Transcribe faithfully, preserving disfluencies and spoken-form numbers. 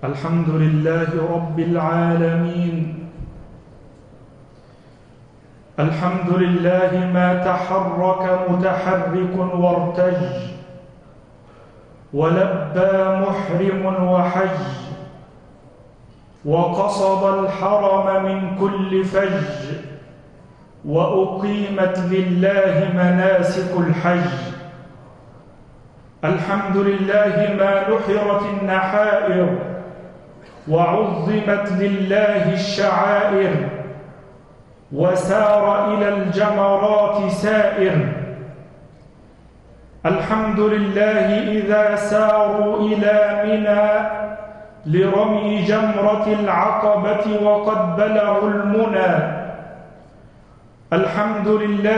الحمد لله رب العالمين. الحمد لله ما تحرك متحرك وارتج، ولبى محرم وحج، وقصد الحرم من كل فج، وأقيمت لله مناسك الحج. الحمد لله ما نحرت النحائر، وعظمت لله الشعائر، وسار إلى الجمرات سائر. الحمد لله إذا ساروا إلى منى لرمي جمرة العقبة وقد بلغوا المنى. الحمد لله